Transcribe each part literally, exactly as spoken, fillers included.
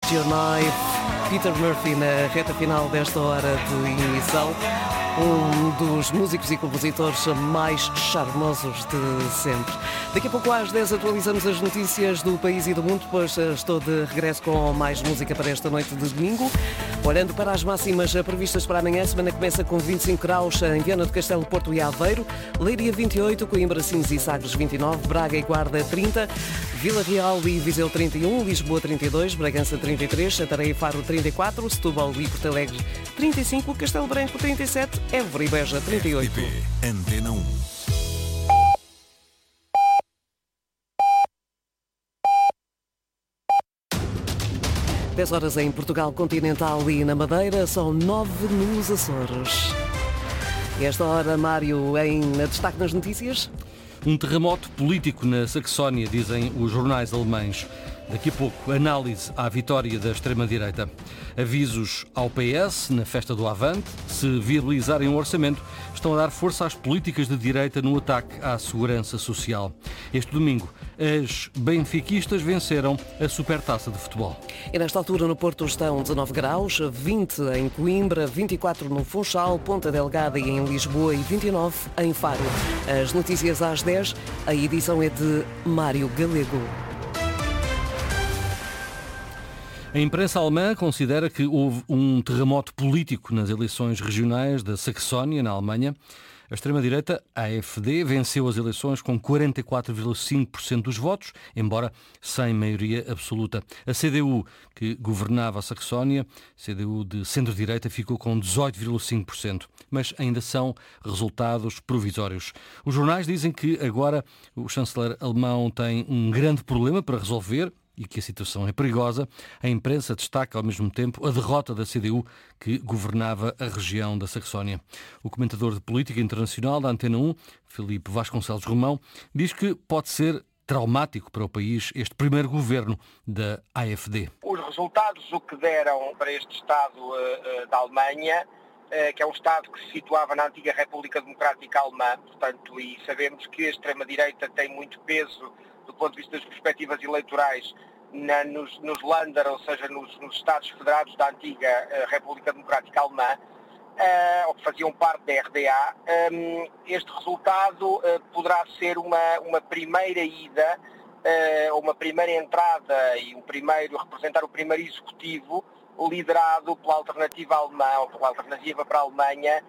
Your Knife, Peter Murphy na reta final desta hora de emissão. Um dos músicos e compositores mais charmosos de sempre. Daqui a pouco às dez atualizamos as notícias do país e do mundo, pois estou de regresso com mais música para esta noite de domingo. Olhando para as máximas previstas para amanhã, a semana começa com vinte e cinco graus em Viana do Castelo, Porto e Aveiro, Leiria vinte e oito, Coimbra, Sines e Sagres vinte e nove, Braga e Guarda trinta, Vila Real e Viseu trinta e um, Lisboa trinta e dois, Bragança trinta e três, Santarém e Faro trinta e quatro, Setúbal e Porto Alegre trinta e cinco, Castelo Branco trinta e sete, Évora e Beja trinta e oito. R T P Antena um. dez horas em Portugal Continental e na Madeira, são nove nos Açores. E esta hora, Mário, em destaque nas notícias. Um terremoto político na Saxónia, dizem os jornais alemães. Daqui a pouco, análise à vitória da extrema-direita. Avisos ao P S na festa do Avante. Se viabilizarem um orçamento, estão a dar força às políticas de direita no ataque à segurança social. Este domingo, as benfiquistas venceram a Supertaça de Futebol. E nesta altura no Porto estão dezanove graus, vinte em Coimbra, vinte e quatro no Funchal, Ponta Delgada e em Lisboa e vinte e nove em Faro. As notícias às dez, a edição é de Mário Galego. A imprensa alemã considera que houve um terremoto político nas eleições regionais da Saxónia, na Alemanha. A extrema-direita, a AfD, venceu as eleições com quarenta e quatro vírgula cinco por cento dos votos, embora sem maioria absoluta. A C D U, que governava a Saxónia, C D U de centro-direita, ficou com dezoito vírgula cinco por cento, mas ainda são resultados provisórios. Os jornais dizem que agora o chanceler alemão tem um grande problema para resolver e que a situação é perigosa. A imprensa destaca ao mesmo tempo a derrota da C D U, que governava a região da Saxónia. O comentador de política internacional da Antena um, Filipe Vasconcelos Romão, diz que pode ser traumático para o país este primeiro governo da AfD. Os resultados o que deram para este Estado uh, uh, da Alemanha, uh, que é um Estado que se situava na antiga República Democrática Alemã, portanto, e sabemos que a extrema-direita tem muito peso do ponto de vista das perspectivas eleitorais na, nos, nos Länder, ou seja, nos, nos Estados Federados da antiga uh, República Democrática Alemã, uh, ou que faziam parte da R D A. Um, este resultado uh, poderá ser uma, uma primeira ida, uh, uma primeira entrada e um primeiro, representar o primeiro executivo liderado pela alternativa alemã, ou pela alternativa para a Alemanha,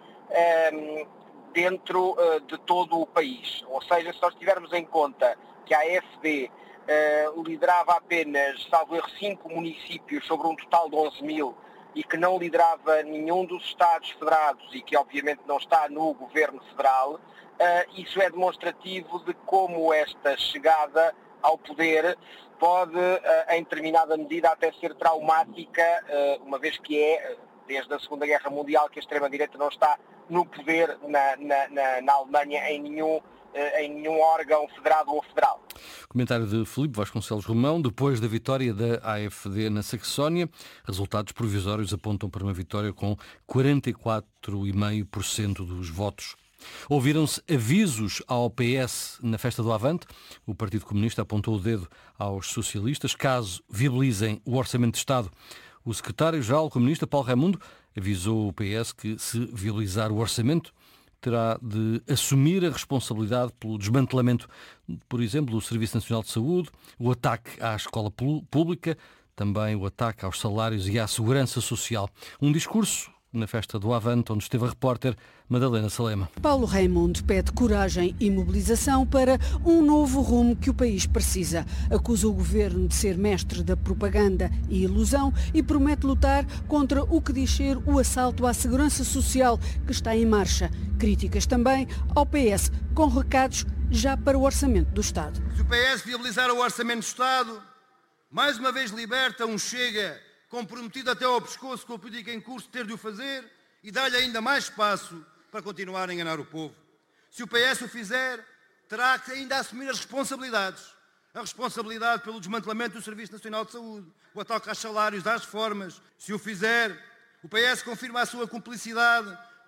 um, dentro uh, de todo o país. Ou seja, se nós tivermos em conta que a AfD uh, liderava apenas, salvo erro, cinco municípios sobre um total de onze mil e que não liderava nenhum dos Estados Federados e que obviamente não está no governo federal, uh, isso é demonstrativo de como esta chegada ao poder pode, uh, em determinada medida, até ser traumática, uh, uma vez que é, desde a Segunda Guerra Mundial, que a extrema-direita não está no poder na, na, na, na Alemanha em nenhum em nenhum órgão federado ou federal. Comentário de Filipe Vasconcelos Romão. Depois da vitória da AfD na Saxónia, resultados provisórios apontam para uma vitória com quarenta e quatro vírgula cinco por cento dos votos. Ouviram-se avisos ao P S na festa do Avante. O Partido Comunista apontou o dedo aos socialistas caso viabilizem o Orçamento de Estado. O secretário-geral comunista, Paulo Raimundo, avisou o P S que, se viabilizar o orçamento, terá de assumir a responsabilidade pelo desmantelamento, por exemplo, do Serviço Nacional de Saúde, o ataque à escola pública, também o ataque aos salários e à segurança social. Um discurso na festa do Avante, onde esteve a repórter Madalena Salema. Paulo Raimundo pede coragem e mobilização para um novo rumo que o país precisa. Acusa o governo de ser mestre da propaganda e ilusão e promete lutar contra o que diz ser o assalto à segurança social que está em marcha. Críticas também ao P S, com recados já para o Orçamento do Estado. Se o P S viabilizar o Orçamento do Estado, mais uma vez liberta um Chega comprometido até ao pescoço com a política em curso, ter de o fazer e dar-lhe ainda mais espaço para continuar a enganar o povo. Se o P S o fizer, terá que ainda assumir as responsabilidades. A responsabilidade pelo desmantelamento do Serviço Nacional de Saúde, o ataque aos salários, às reformas. Se o fizer, o P S confirma a sua cumplicidade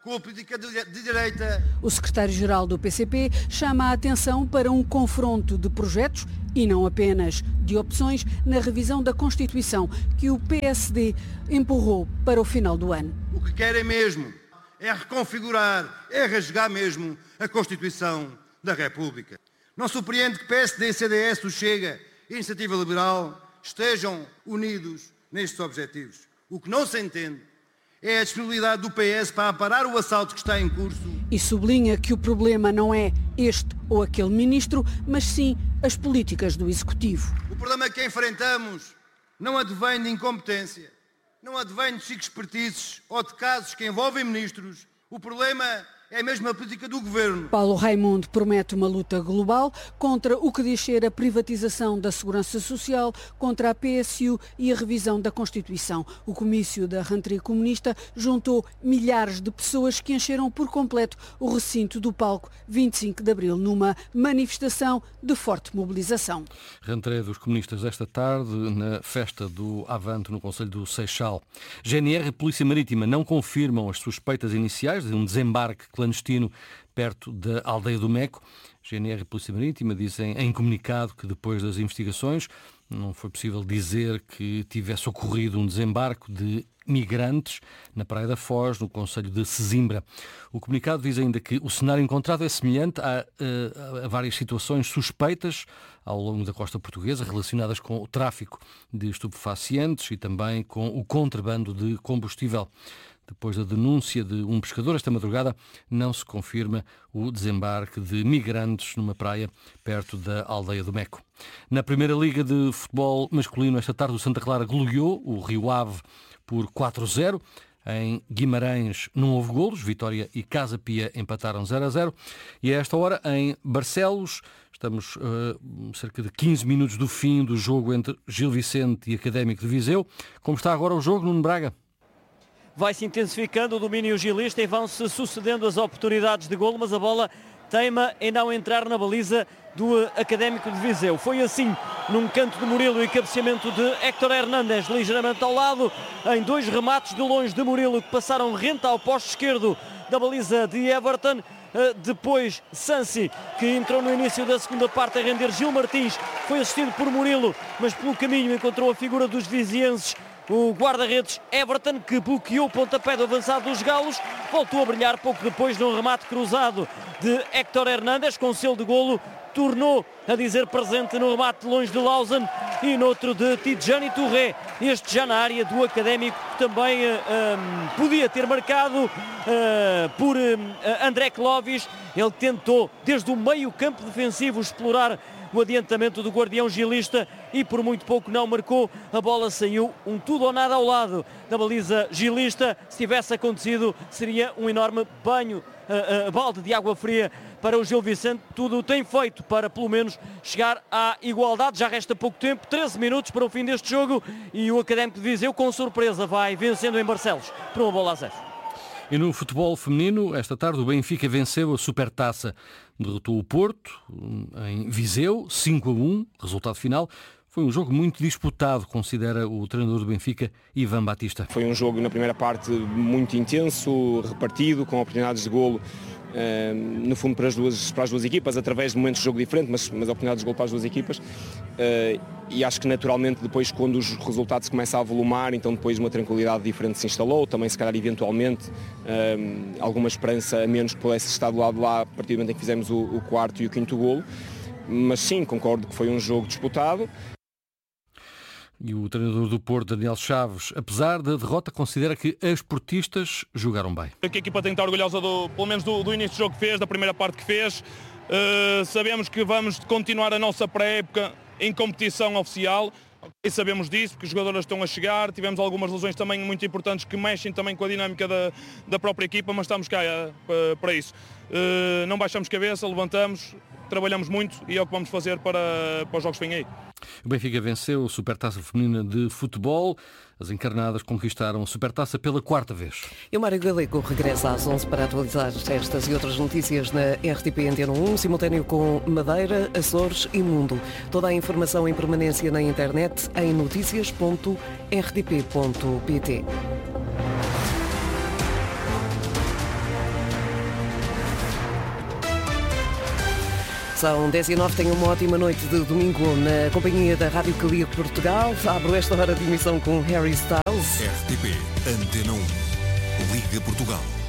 com a política de direita. O secretário-geral do P C P chama a atenção para um confronto de projetos e não apenas de opções na revisão da Constituição que o P S D empurrou para o final do ano. O que querem mesmo é reconfigurar, é rasgar mesmo a Constituição da República. Não surpreende que P S D, C D S, o Chega e a Iniciativa Liberal estejam unidos nestes objetivos. O que não se entende é a disponibilidade do P S para parar o assalto que está em curso. E sublinha que o problema não é este ou aquele ministro, mas sim as políticas do Executivo. O problema que enfrentamos não advém de incompetência, não advém de chiques expertises ou de casos que envolvem ministros. O problema é mesmo a política do Governo. Paulo Raimundo promete uma luta global contra o que diz ser a privatização da Segurança Social, contra a P S U e a revisão da Constituição. O comício da rentrée comunista juntou milhares de pessoas que encheram por completo o recinto do palco vinte e cinco de abril, numa manifestação de forte mobilização. Rentrée dos comunistas esta tarde na festa do Avante no Conselho do Seixal. G N R e Polícia Marítima não confirmam as suspeitas iniciais de um desembarque clandestino perto da aldeia do Meco. G N R e Polícia Marítima dizem em comunicado que depois das investigações não foi possível dizer que tivesse ocorrido um desembarque de migrantes na Praia da Foz, no concelho de Sesimbra. O comunicado diz ainda que o cenário encontrado é semelhante a, a, a várias situações suspeitas ao longo da costa portuguesa relacionadas com o tráfico de estupefacientes e também com o contrabando de combustível. Depois da denúncia de um pescador esta madrugada, não se confirma o desembarque de migrantes numa praia perto da aldeia do Meco. Na Primeira Liga de Futebol Masculino, esta tarde, o Santa Clara goleou o Rio Ave por quatro a zero. Em Guimarães não houve golos, Vitória e Casa Pia empataram zero a zero. E a esta hora, em Barcelos, estamos uh, cerca de quinze minutos do fim do jogo entre Gil Vicente e Académico de Viseu. Como está agora o jogo, Nuno Braga? Vai-se intensificando o domínio gilista e vão-se sucedendo as oportunidades de golo, mas a bola teima em não entrar na baliza do Académico de Viseu. Foi assim num canto de Murilo e cabeceamento de Héctor Hernández, ligeiramente ao lado, em dois remates de longe de Murilo que passaram rente ao poste esquerdo da baliza de Everton. Depois Sansi, que entrou no início da segunda parte a render Gil Martins, foi assistido por Murilo, mas pelo caminho encontrou a figura dos vizienses, o guarda-redes Everton, que bloqueou o pontapé do avançado dos galos. Voltou a brilhar pouco depois num remate cruzado de Héctor Hernández com selo de golo. Tornou a dizer presente no remate de longe de Lausanne e noutro de Tidjani Touré, este já na área do Académico, que também uh, um, podia ter marcado uh, por uh, André Clovis. Ele tentou desde o meio campo defensivo explorar o adiantamento do guardião gilista e por muito pouco não marcou. A bola saiu um tudo ou nada ao lado da baliza gilista. Se tivesse acontecido, seria um enorme banho, uh, uh, balde de água fria para o Gil Vicente. Tudo tem feito para pelo menos chegar à igualdade. Já resta pouco tempo, treze minutos para o fim deste jogo, e o Académico de Viseu com surpresa vai vencendo em Barcelos por uma bola a zero. E no futebol feminino, esta tarde o Benfica venceu a Supertaça. Derrotou o Porto em Viseu, cinco a um, resultado final. Foi um jogo muito disputado, considera o treinador do Benfica, Ivan Batista. Foi um jogo na primeira parte muito intenso, repartido, com oportunidades de golo, uh, no fundo para as, duas, para as duas equipas, através de momentos de jogo diferentes, mas, mas oportunidades de golo para as duas equipas. Uh, e acho que naturalmente depois, quando os resultados começam a volumar, então depois uma tranquilidade diferente se instalou, também se calhar eventualmente uh, alguma esperança a menos que pudesse estar do lado de lá a partir do momento em que fizemos o, o quarto e o quinto golo. Mas sim, concordo que foi um jogo disputado. E o treinador do Porto, Daniel Chaves, apesar da derrota, considera que as portistas jogaram bem. A equipa tem que estar orgulhosa, do, pelo menos do, do início do jogo que fez, da primeira parte que fez. Uh, sabemos que vamos continuar a nossa pré-época em competição oficial. E sabemos disso, porque os jogadores estão a chegar. Tivemos algumas lesões também muito importantes que mexem também com a dinâmica da, da própria equipa, mas estamos cá uh, para isso. Uh, não baixamos cabeça, levantamos, trabalhamos muito e é o que vamos fazer para, para os jogos que vêm aí. O Benfica venceu a Supertaça Feminina de Futebol. As encarnadas conquistaram a Supertaça pela quarta vez. E o Mário Galego regressa às onze para atualizar estas e outras notícias na R T P Antena um, simultâneo com Madeira, Açores e Mundo. Toda a informação em permanência na internet em notícias ponto r t p ponto p t. São dez e nove, tenham uma ótima noite de domingo na companhia da Rádio Calia Portugal. Abro esta hora de emissão com Harry Styles. R T P Antena um. Liga Portugal.